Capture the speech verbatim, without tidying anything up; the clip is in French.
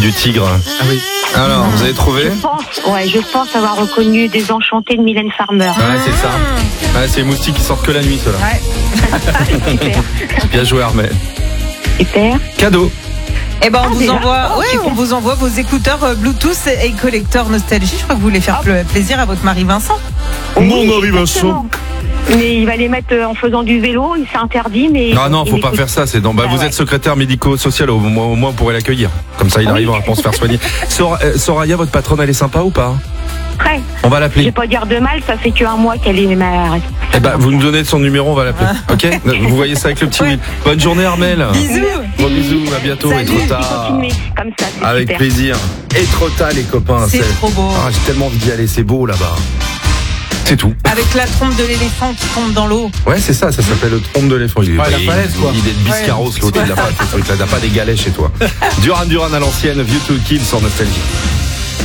du tigre. Ah oui. Alors, vous avez trouvé? Je pense, ouais, je pense avoir reconnu Désenchanté de Mylène Farmer. Ouais, c'est ça. Ouais, c'est les moustiques qui sortent que la nuit, ceux-là. Ouais. Super. Bien joué, Armel. Super. Cadeau. Eh ben, on Ah, vous déjà envoie, Oh, ouais, super. on vous envoie vos écouteurs euh, Bluetooth et collecteur Nostalgie. Je crois que vous voulez faire Ah. pl- plaisir à votre mari Vincent. Mon mari exactement. Mais il va les mettre euh, en faisant du vélo, il s'est interdit, mais. Non, non, il faut pas écoute. faire ça. C'est dans, bah, Ah, vous ouais. êtes secrétaire médico-social, au moins, au moins, on pourrait l'accueillir. Comme ça, il Oui. arrivera à se faire soigner. Sor- euh, Soraya, votre patronne, elle est sympa ou pas? Très. On va Je vais l'appeler. pas dire de mal, ça fait qu'un mois qu'elle est ma. Eh ben, vous nous donnez son numéro, on va l'appeler. Ok? Vous voyez ça avec le petit Ouais. Will. Bonne journée, Armel. Bisous. Gros bisous, à bientôt. Et Salut. trop Il tard. continuer comme ça, c'est Avec super. plaisir. Et trop tard, les copains. C'est trop beau. Ah, j'ai tellement envie d'y aller, c'est beau là-bas. C'est tout. Avec la trompe de l'éléphant qui tombe dans l'eau. Ouais, c'est ça, ça s'appelle le trompe de l'éléphant. Il est Ouais, la il- falaise, quoi. Il est de Biscarros, l'autre, il n'a pas, il n'a pas des galets chez toi. Duran Duran à l'ancienne, View to Kill sur Nostalgie.